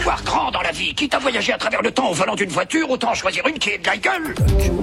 voir grand dans la vie. Quitte à voyager à travers le temps au volant d'une voiture, autant choisir une qui est de la gueule.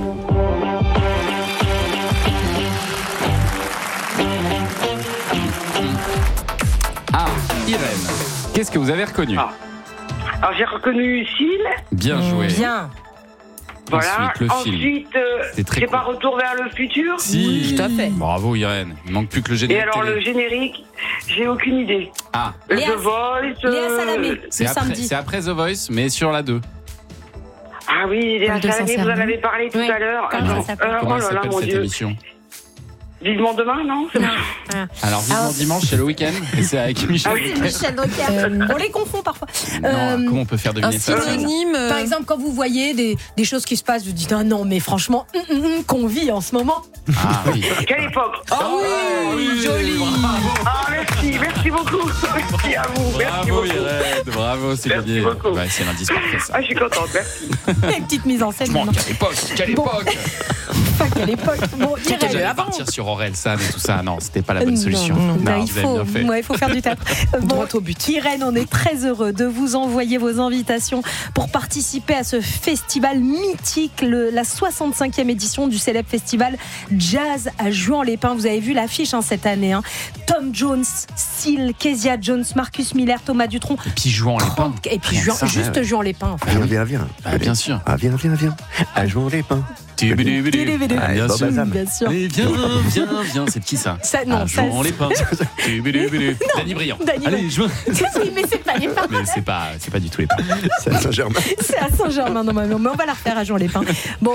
Ah, Irène, qu'est-ce que vous avez reconnu? Alors j'ai reconnu Syl. Bien joué. Bien. Voilà. Ensuite, le film. Ensuite, C'est très c'est cool. pas Retour vers le futur. Si, Oui, tout à fait. Bravo Irène. Il manque plus que le Et générique. alors télé. le générique, j'ai aucune idée. Ah, Léa- The Voice. Léa Salamé, c'est le après, samedi. c'est après The Voice, mais sur la 2. Ah oui, Léa Comme de Salamé, vous en sincèrement. avez parlé tout Oui, à l'heure. comme Attends, ça s'appelle. Comment oh elle là là, s'appelle mon cette Dieu. émission? Vivement demain, non C'est Non. pas- Alors, Vivement Dimanche, c'est le week-end. Et c'est avec Michel. Ah oui, Drucker. Michel Drucker. On les confond parfois. Non, comment on peut faire Un deviner ça? synonyme. Par exemple, quand vous voyez des choses qui se passent, vous dites ah non, mais franchement, qu'on vit en ce moment. Ah oui. Quelle époque oui, joli. Bravo, Ah merci beaucoup. Merci à vous, merci bravo beaucoup. Irène. Bravo, c'est Merci gagné. beaucoup. Ouais, c'est l'indice parfait ça. Ah, je suis contente, merci. Une petite mise en scène. Franchement, maintenant. quelle époque, quelle Bon. époque. Enfin, quelle époque. Bon, J'allais Irène. partir sur Aurel San et tout ça. Non, c'était pas la bonne solution. Non, Non, il vous avez bien fait. faut faire du théâtre. Droit au but. Irène, on est très heureux de vous envoyer vos invitations pour participer à ce festival mythique, la 65e édition du célèbre festival Jazz à Juan-les-Pins. Vous avez vu l'affiche cette année. Tom Jones, Syl, Kezia Jones, Marcus Miller, Thomas Dutronc. Et puis jouant les pins. Et puis Rien que ça, juste ouais. Juan-les-Pins. En fait. Viens. Bah, bien sûr. Ah, viens. À jouer les pins. Bien Bob sûr. Azam. Bien sûr. Allez, viens. C'est qui ça? Ça, non, ça, jouant les pins. Danny Briand. Danny Allez, joue. Oui, mais c'est pas les pins. Mais c'est pas du tout les pins. C'est à Saint-Germain. C'est à Saint-Germain normalement, mais on va la refaire à Juan-les-Pins. Bon,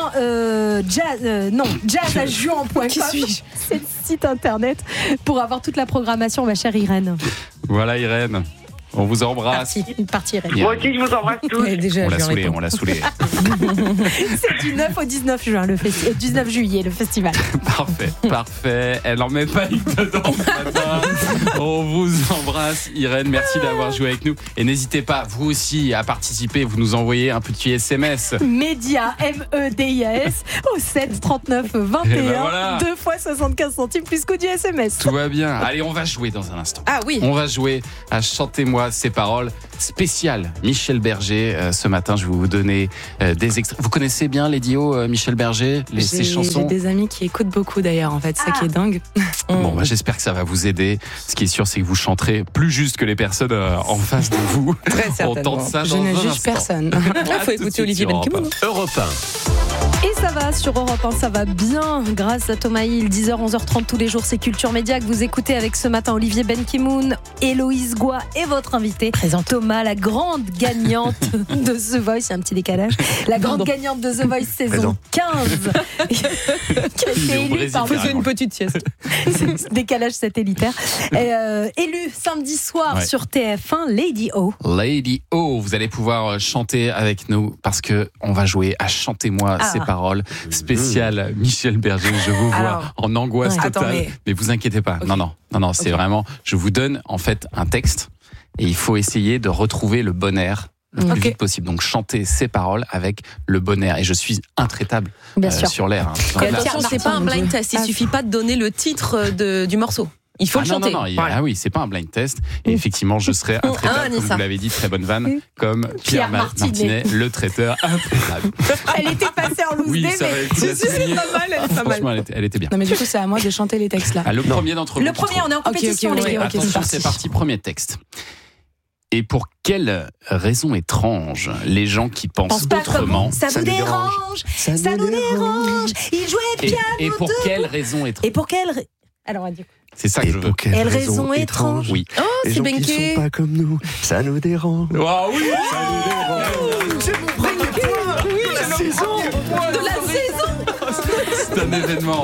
jazz à juan.com. Qui suis-je? C'est le site internet pour avoir toute la programmation, ma chère Irène. Voilà Irène. On vous embrasse. Une partie Irène. Moi aussi, je vous embrasse tous. Et déjà, On l'a je saoulé, réponds. on l'a saoulé. C'est du 9 au 19 juin, 19 juillet, le festival. Parfait. Elle en met pas une dedans ce matin. On vous embrasse, Irène. Merci d'avoir joué avec nous. Et n'hésitez pas, vous aussi, à participer. Vous nous envoyez un petit SMS. Média, MEDIAS, au 7 39 21, Et ben voilà. 2 fois 75 centimes plus coût du SMS. Tout va bien. Allez, on va jouer dans un instant. Ah oui. On va jouer à Chantez-moi ces paroles spéciales. Michel Berger, ce matin, je vais vous donner des extraits. Vous connaissez bien Lady O, Michel Berger, ses J'ai chansons? des amis qui écoutent beaucoup d'ailleurs, en fait, c'est ça qui est dingue. Bon, bah, j'espère que ça va vous aider. Ce qui est sûr, c'est que vous chanterez plus juste que les personnes en face de vous. Très On certainement. tente ça Je dans ne un juge instant. personne. Il À faut tout de écouter suite Olivier sur Europe Benkemoun. 1. Europe 1. Et ça va sur Europe 1, ça va bien grâce à Thomas Hill. 10h, 11h30 tous les jours, c'est Culture Média que vous écoutez avec ce matin Olivier Benkemoun, Héloïse Goua et votre invité Thomas, la grande gagnante de The Voice. Il y a un petit décalage. La grande gagnante de The Voice saison 15 qui a Il est été au élue Brésil, par carrément. Une petite sieste. décalage satellitaire. Élue samedi soir Ouais. sur TF1, Lady O. Lady O, vous allez pouvoir chanter avec nous parce que on va jouer à Chantez-moi ces paroles spécial Michel Berger. Je vous vois Alors, en angoisse ouais. totale, Attends, mais vous inquiétez pas. Non, c'est vraiment. Je vous donne en fait un texte et il faut essayer de retrouver le bon air le plus vite possible. Donc chanter ces paroles avec le bon air. Et je suis intraitable Bien sûr. sur l'air. Et attention, c'est pas un blind test, il suffit pas de donner le titre du morceau. Il faut le chanter. Non, Voilà. ah oui, c'est pas un blind test. Et effectivement, je serai intraitable, comme Anissa. vous l'avez dit, très bonne vanne, comme Pierre Martinet. Martinet, le traiteur intraitable. Elle était passée en loose Oui, day, ça va mais être cool à souligner. Franchement, elle était bien. Non, mais du coup, c'est à moi de chanter les textes là. Ah, le premier d'entre vous. le premier, on est en compétition, ok, les gars. ok, Attention, c'est parti, premier texte. Et pour quelle raison étrange les gens qui pensent Pense pas autrement... comme ça ça nous nous dérange, ça nous dérange. Il jouait Et, piano. et pour quelle raison étrange Et pour quelle Alors, adieu. C'est ça que Et je veux. pour quelle Quelle raison étrange. Oui. Oh, Les c'est gens qui Benké. sont pas comme nous, ça nous dérange. Waouh, oui, Ça nous dérange. De la saison. c'est un événement.